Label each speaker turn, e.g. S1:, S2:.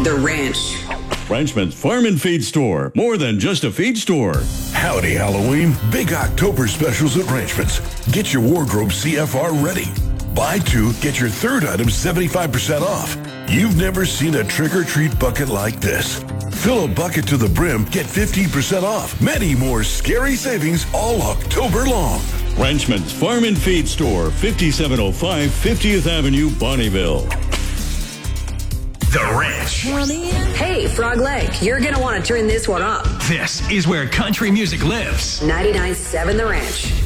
S1: The Ranch.
S2: Ranchman's Farm and Feed Store. More than just a feed store.
S3: Howdy, Halloween. Big October specials at Ranchman's. Get your wardrobe CFR ready. Buy two, get your third item 75% off. You've never seen a trick-or-treat bucket like this. Fill a bucket to the brim, get 15% off. Many more scary savings all October long.
S2: Ranchman's Farm and Feed Store, 5705 50th Avenue, Bonnieville.
S4: The Ranch.
S1: Hey, Frog Lake, you're going to want to turn this one up.
S4: This is where country music lives.
S1: 99.7 The Ranch.